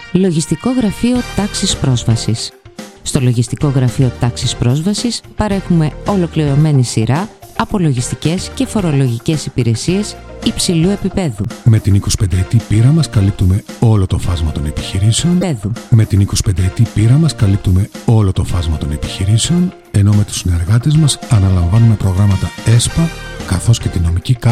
Λογιστικό Γραφείο Τάξης Πρόσβασης. Στο Λογιστικό Γραφείο Τάξης Πρόσβασης παρέχουμε ολοκληρωμένη σειρά από λογιστικές και φορολογικές υπηρεσίες υψηλού επίπεδου. Με την 25ετή πείρα μας καλύπτουμε όλο το φάσμα των επιχειρήσεων. Με την 25ετή πείρα μας καλύπτουμε όλο το φάσμα των επιχειρήσεων, ενώ με τους συνεργάτες μας αναλαμβάνουμε προγράμματα ΕΣΠΑ καθώς και τη νομική